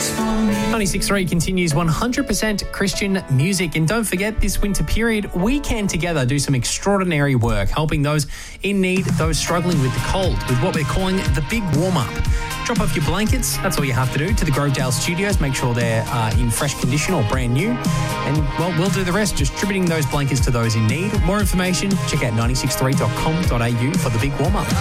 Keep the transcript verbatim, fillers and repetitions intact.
ninety-six point three continues one hundred percent Christian music. And don't forget, this winter period, we can together do some extraordinary work, helping those in need, those struggling with the cold, with what we're calling the Big Warm-Up. Drop off your blankets, that's all you have to do, to the Grovedale Studios. Make sure they're uh, in fresh condition or brand new. And, well, we'll do the rest, distributing those blankets to those in need. More information, check out nine six three dot com dot a u for the Big Warm-Up.